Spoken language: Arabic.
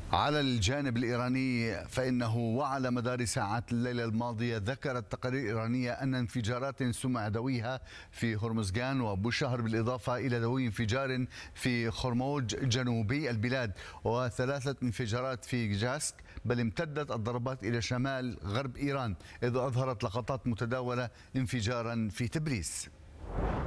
على الجانب الإيراني فإنه وعلى مدار ساعات الليلة الماضية ذكرت تقارير إيرانية أن انفجارات سمع دويها في هرمزغان وبوشهر بالإضافة إلى دوي انفجار في خرموج جنوبي البلاد وثلاثة انفجارات في جاسك، بل امتدت الضربات إلى شمال غرب إيران، إذ أظهرت لقطات متداولة انفجارا في تبريز.